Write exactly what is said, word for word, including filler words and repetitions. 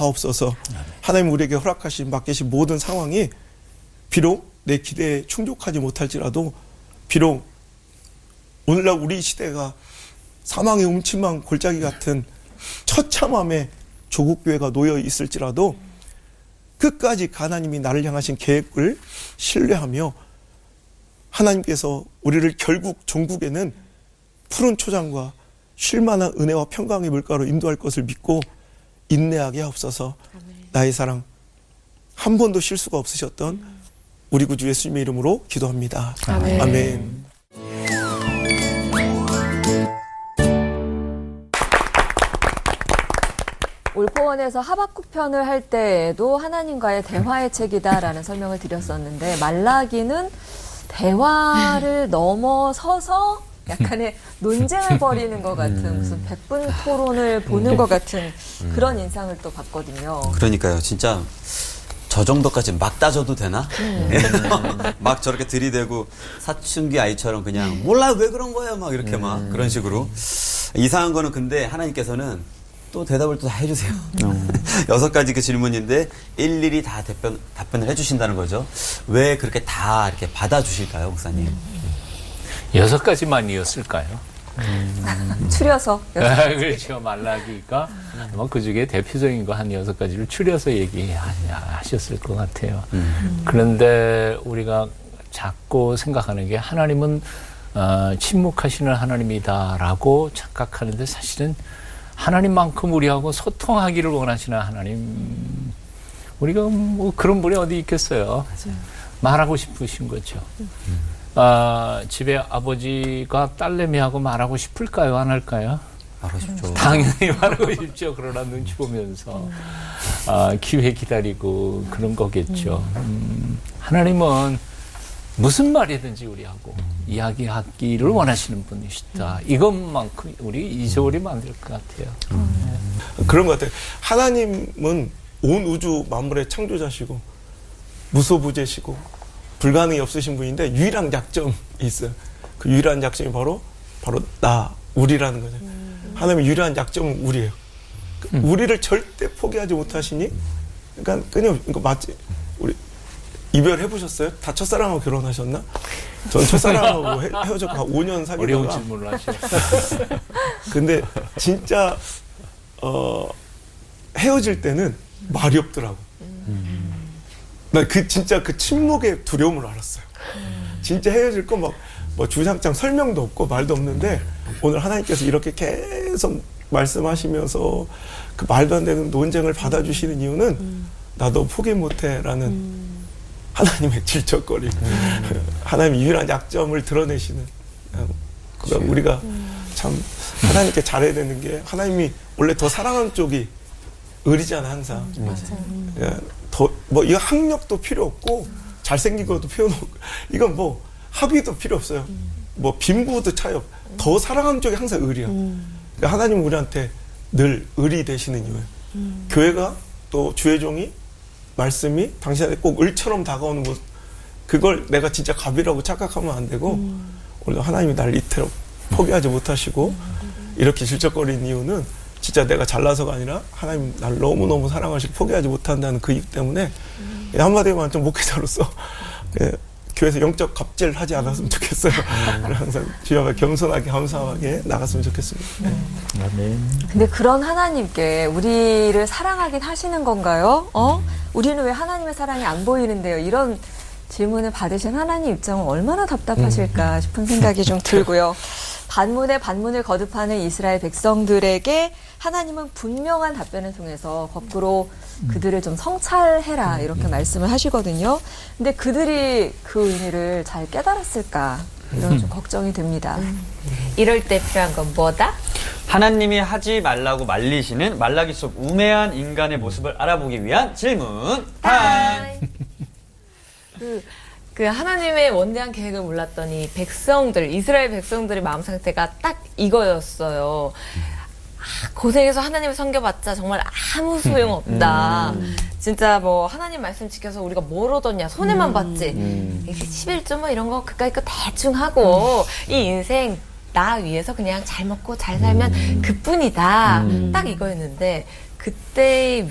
하옵소서. 하나님 우리에게 허락하신 맡기신 모든 상황이 비록 내 기대에 충족하지 못할지라도, 비록 오늘날 우리 시대가 사망의 음침한 골짜기 같은 처참함에 조국교회가 놓여 있을지라도 끝까지 하나님이 나를 향하신 계획을 신뢰하며 하나님께서 우리를 결국 종국에는 푸른 초장과 쉴만한 은혜와 평강의 물가로 인도할 것을 믿고 인내하게 하옵소서. 나의 사랑, 한 번도 실수가 없으셨던 우리 구주 예수님의 이름으로 기도합니다. 아멘. 아멘. 올포원에서 하박국 편을 할 때에도 하나님과의 대화의 책이다라는 설명을 드렸었는데, 말라기는 대화를 넘어서서 약간의 논쟁을 벌이는 것 같은, 무슨 백분 토론을 보는 것 같은 그런 인상을 또 받거든요. 그러니까요. 진짜 저 정도까지 막 따져도 되나? 음. 막 저렇게 들이대고 사춘기 아이처럼 그냥 몰라 왜 그런 거야 막 이렇게 막 음. 그런 식으로. 이상한 거는 근데 하나님께서는 또 대답을 또 다 해주세요. 음. 여섯 가지 그 질문인데 일일이 다 답변, 답변을 해주신다는 거죠. 왜 그렇게 다 이렇게 받아주실까요, 목사님? 음. 여섯 가지만이었을까요? 음. 추려서. 그렇죠. 말라기가 아마 그 중에 대표적인 거 한 여섯 가지를 추려서 얘기하셨을 것 같아요. 음. 그런데 우리가 자꾸 생각하는 게 하나님은 어, 침묵하시는 하나님이다라고 착각하는데, 사실은 하나님만큼 우리하고 소통하기를 원하시는 하나님, 우리가 뭐 그런 분이 어디 있겠어요. 맞아요. 말하고 싶으신 거죠. 음. 아, 집에 아버지가 딸내미하고 말하고 싶을까요? 안 할까요? 말하고 싶죠. 당연히 말하고 싶죠. 그러나 눈치 보면서 아, 기회 기다리고 그런 거겠죠. 음, 하나님은 무슨 말이든지 우리하고 음. 이야기하기를 원하시는 분이시다. 이것만큼 우리 잊어버리면 안 될 것 같아요. 음. 네. 그런 것 같아요. 하나님은 온 우주 만물의 창조자시고 무소부재시고 불가능이 없으신 분인데, 유일한 약점이 있어요. 그 유일한 약점이 바로 바로 나, 우리라는 거죠. 음. 하나님의 유일한 약점은 우리예요. 음. 우리를 절대 포기하지 못하시니, 그러니까 그냥 이거 맞지? 우리 이별해 보셨어요? 다 첫사랑하고 결혼하셨나? 전 첫사랑하고 헤, 헤어졌고 한 오 년 사귀다가. 어려운 질문을 하셨어요. 근데 진짜 어, 헤어질 때는 말이 없더라고. 음. 나 그 진짜 그 침묵의 두려움을 알았어요. 음. 진짜 헤어질 거 막 뭐 주장장 설명도 없고 말도 없는데, 오늘 하나님께서 이렇게 계속 말씀하시면서 그 말도 안 되는 논쟁을 받아주시는 이유는 음. 나도 포기 못해라는 음. 하나님의 질척거림, 음. 하나님의 유일한 약점을 드러내시는. 그러니까 우리가 음. 참 하나님께 잘해야 되는 게, 하나님이 원래 더 사랑하는 쪽이 의리잖아 항상. 음. 맞아요. 더 뭐 이거 학력도 필요 없고 잘생긴 것도 필요 없고, 이건 뭐 학위도 필요 없어요. 음. 뭐 빈부도 차이 없. 더 사랑하는 쪽이 항상 의리야. 음. 그러니까 하나님 우리한테 늘 의리 되시는 이유예요. 음. 교회가 또 주의 종이 말씀이 당신한테 꼭 을처럼 다가오는 모습, 그걸 내가 진짜 갑이라고 착각하면 안 되고, 음. 오늘 하나님이 날 이태로 포기하지 못하시고 음. 이렇게 질척거리는 이유는 진짜 내가 잘나서가 아니라 하나님 날 너무너무 사랑하시고 포기하지 못한다는 그 이유 때문에 음. 한마디만 좀 목회자로서 예, 교회에서 영적 갑질하지 않았으면 좋겠어요. 음. 항상 주여 앞에 겸손하게 감사하게 나갔으면 좋겠습니다. 음. 네. 근데 그런 하나님께 우리를 사랑하긴 하시는 건가요? 어? 음. 우리는 왜 하나님의 사랑이 안 보이는데요? 이런 질문을 받으신 하나님 입장은 얼마나 답답하실까 싶은 생각이 좀 들고요. 반문에 반문을 거듭하는 이스라엘 백성들에게 하나님은 분명한 답변을 통해서 거꾸로 그들을 좀 성찰해라 이렇게 말씀을 하시거든요. 근데 그들이 그 의미를 잘 깨달았을까, 이런 좀 걱정이 됩니다. 이럴 때 필요한 건 뭐다? 하나님이 하지 말라고 말리시는 말라기 속 우매한 인간의 모습을 알아보기 위한 질문 타임! 그, 그 하나님의 원대한 계획을 몰랐더니 백성들, 이스라엘 백성들의 마음 상태가 딱 이거였어요. 아, 고생해서 하나님을 섬겨봤자 정말 아무 소용없다. 음. 진짜 뭐 하나님 말씀 지켜서 우리가 뭘 얻었냐, 손해만 음. 봤지. 음. 십일조 뭐 이런 거 그까이 거 대충 하고 음. 이 인생 나 위해서 그냥 잘 먹고 잘 살면 음. 그뿐이다. 음. 딱 이거였는데 그때의